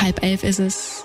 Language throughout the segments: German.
10:30 ist es.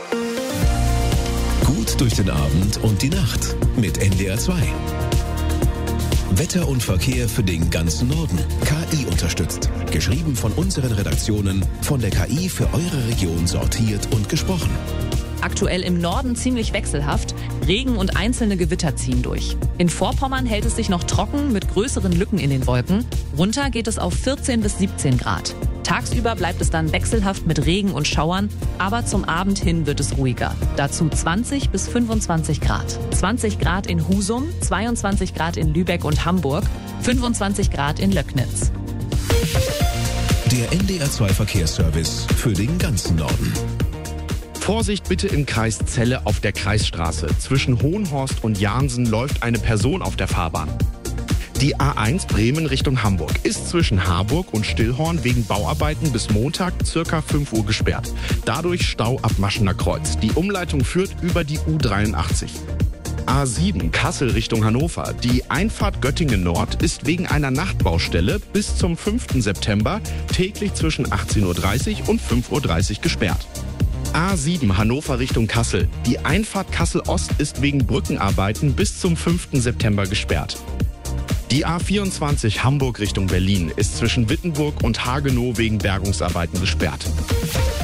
Gut durch den Abend und die Nacht mit NDR 2. Wetter und Verkehr für den ganzen Norden. KI unterstützt. Geschrieben von unseren Redaktionen, von der KI für eure Region sortiert und gesprochen. Aktuell im Norden ziemlich wechselhaft. Regen und einzelne Gewitter ziehen durch. In Vorpommern hält es sich noch trocken mit größeren Lücken in den Wolken. Runter geht es auf 14 bis 17 Grad. Tagsüber bleibt es dann wechselhaft mit Regen und Schauern, aber zum Abend hin wird es ruhiger. Dazu 20 bis 25 Grad. 20 Grad in Husum, 22 Grad in Lübeck und Hamburg, 25 Grad in Löcknitz. Der NDR 2 Verkehrsservice für den ganzen Norden. Vorsicht bitte im Kreis Celle auf der Kreisstraße. Zwischen Hohenhorst und Jahnsen läuft eine Person auf der Fahrbahn. Die A1 Bremen Richtung Hamburg ist zwischen Harburg und Stillhorn wegen Bauarbeiten bis Montag ca. 5 Uhr gesperrt. Dadurch Stau ab Maschener Kreuz. Die Umleitung führt über die U83. A7 Kassel Richtung Hannover. Die Einfahrt Göttingen Nord ist wegen einer Nachtbaustelle bis zum 5. September täglich zwischen 18:30 Uhr und 5:30 Uhr gesperrt. A7 Hannover Richtung Kassel. Die Einfahrt Kassel Ost ist wegen Brückenarbeiten bis zum 5. September gesperrt. Die A24 Hamburg Richtung Berlin ist zwischen Wittenburg und Hagenow wegen Bergungsarbeiten gesperrt.